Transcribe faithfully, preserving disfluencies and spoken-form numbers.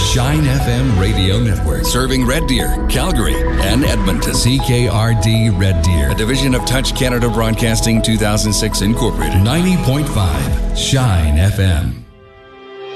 Shine F M Radio Network. Serving Red Deer, Calgary, and Edmonton. C K R D Red Deer. A division of Touch Canada Broadcasting two thousand six Incorporated. ninety point five Shine F M.